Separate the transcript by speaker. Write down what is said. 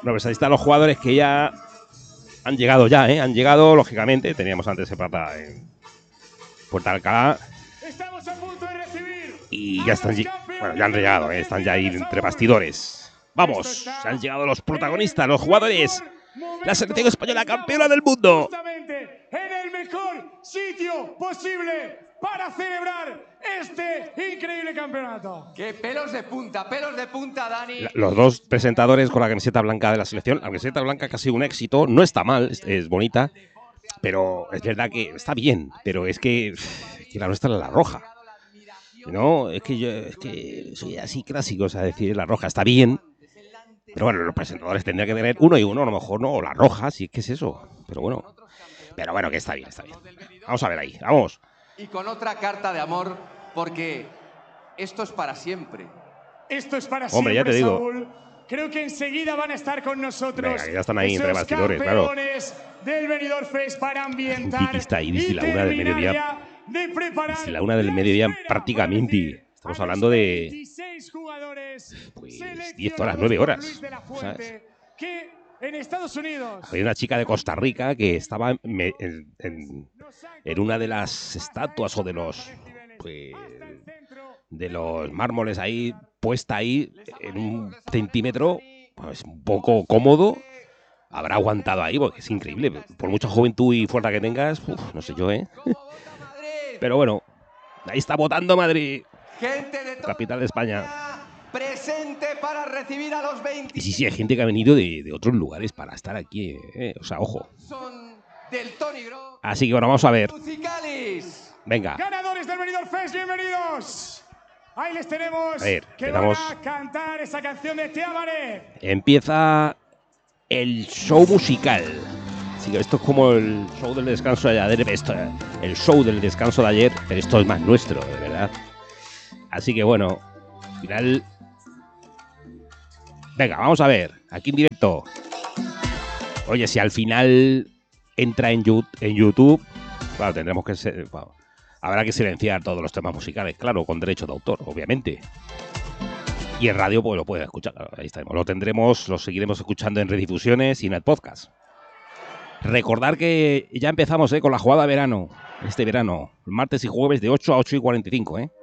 Speaker 1: pues ahí están los jugadores que ya han llegado han llegado, lógicamente. Teníamos antes el plata en Puerta Alcalá.
Speaker 2: Estamos a punto de recibir.
Speaker 1: Y ya están, bueno, ya han llegado, están ya ahí entre bastidores. Vamos, se han llegado los protagonistas, los jugadores. La selección española campeona del mundo.
Speaker 2: Justamente en el mejor sitio posible para celebrar este increíble campeonato.
Speaker 3: ¡Qué pelos de punta, Dani!
Speaker 1: Los dos presentadores con la camiseta blanca de la selección. La camiseta blanca que ha sido un éxito. No está mal, es bonita. Pero es verdad que está bien. Pero es que la nuestra es la roja. No, es que yo soy así clásico. O sea, decir la roja está bien. Pero bueno, los presentadores tendrían que tener uno y uno, a lo mejor no, o la roja, si es que es eso. Pero bueno, que está bien, está bien. Vamos a ver ahí, vamos.
Speaker 3: Y con otra carta de amor, porque esto es para siempre.
Speaker 2: Esto es para
Speaker 1: Hombre,
Speaker 2: siempre,
Speaker 1: ya te digo.
Speaker 2: Saúl. Creo que enseguida van a estar con nosotros.
Speaker 1: Venga, ya están ahí entre bastidores, claro.
Speaker 2: Del Benidorm Fest para ambientar.
Speaker 1: Está ahí desde la 1 del mediodía. Desde la 1 del mediodía prácticamente. Estamos hablando de pues 10 horas, 9 horas. ¿Sabes?
Speaker 2: Que en Estados Unidos.
Speaker 1: Había una chica de Costa Rica que estaba en una de las estatuas o de los mármoles ahí, puesta ahí en un centímetro, pues un poco cómodo. Habrá aguantado ahí, porque es increíble. Por mucha juventud y fuerza que tengas, no sé yo, Pero bueno, ahí está votando Madrid.
Speaker 3: Gente de
Speaker 1: capital de España.
Speaker 3: Presente para recibir a los 20.
Speaker 1: Y sí, hay gente que ha venido de otros lugares para estar aquí, O sea, ojo.
Speaker 3: Son del Tony Gro.
Speaker 1: Así que bueno, vamos a ver.
Speaker 3: Musicalis.
Speaker 1: Venga.
Speaker 2: Ganadores del Benidorm Fest, bienvenidos. Ahí les tenemos.
Speaker 1: A ver,
Speaker 2: que van a cantar esa canción de Te Amaré.
Speaker 1: Empieza el show musical. Así que esto es como el show del descanso de ayer. El show del descanso de ayer, pero esto es más nuestro, de verdad. Así que bueno, final. Venga, vamos a ver, aquí en directo. Oye, si al final entra en YouTube, claro, tendremos que habrá que silenciar todos los temas musicales, claro, con derecho de autor, obviamente. Y en radio, pues lo pueden escuchar, claro, ahí estaremos. Lo seguiremos escuchando en redifusiones y en el podcast. Recordar que ya empezamos con la jugada de verano, este verano, martes y jueves de 8 a 8:45,